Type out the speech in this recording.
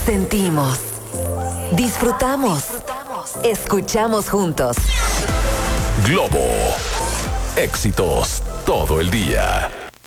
Sentimos. Disfrutamos. Escuchamos juntos. Globo. Éxitos todo el día.